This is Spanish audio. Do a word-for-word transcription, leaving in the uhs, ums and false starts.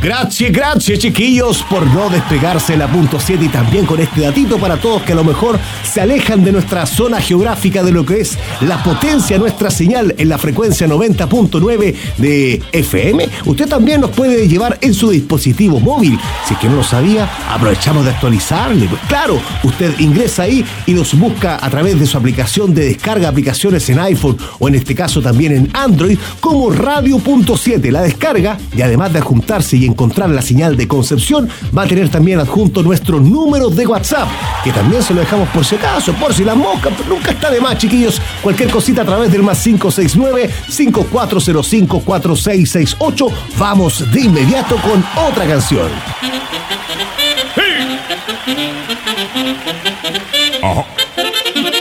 Gracias, gracias chiquillos por no despegarse de la punto siete y también con este datito para todos que a lo mejor se alejan de nuestra zona geográfica de lo que es la potencia de nuestra señal en la frecuencia noventa punto nueve de F M. Usted también nos puede llevar en su dispositivo móvil. Si es que no lo sabía, aprovechamos de actualizarle. Pues claro, usted ingresa ahí y nos busca a través de su aplicación de descarga aplicaciones en iPhone o en este caso también en Android como Radio punto siete. La descarga y además de adjuntarse y encontrar la señal de Concepción, va a tener también adjunto nuestro número de WhatsApp, que también se lo dejamos por si acaso, por si las moscas, nunca está de más, chiquillos. Cualquier cosita a través del más cinco seis nueve, cinco cuatro cero cinco, cuatro seis seis ocho. Vamos de inmediato con otra canción. Ajá.